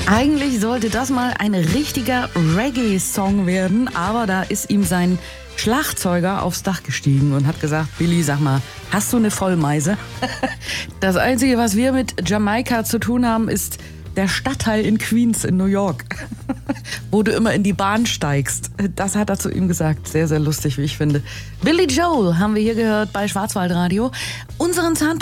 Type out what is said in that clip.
Eigentlich sollte das mal ein richtiger Reggae-Song werden, aber da ist ihm sein Schlagzeuger aufs Dach gestiegen und hat gesagt, Billy, sag mal, hast du eine Vollmeise? Das Einzige, was wir mit Jamaika zu tun haben, ist der Stadtteil in Queens in New York, wo du immer in die Bahn steigst. Das hat er zu ihm gesagt. Sehr, sehr lustig, wie ich finde. Billy Joel haben wir hier gehört bei Schwarzwaldradio. Unseren